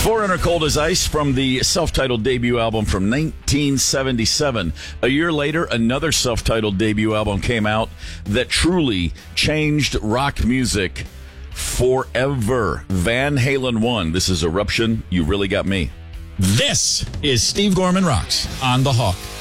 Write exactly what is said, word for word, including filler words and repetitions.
Foreigner Cold as Ice from the self-titled debut album from nineteen seventy-seven. A year later, another self-titled debut album came out that truly changed rock music forever. Van Halen one. This is Eruption. You Really Got Me. This is Steve Gorman Rocks on The Hawk.